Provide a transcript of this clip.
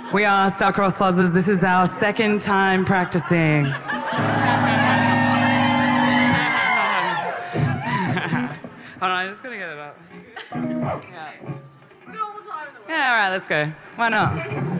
We are Star-Crossed Sluzzers. This is our second time practicing. Hold on, I just gotta get it up. Yeah. Yeah, all right, let's go. Why not?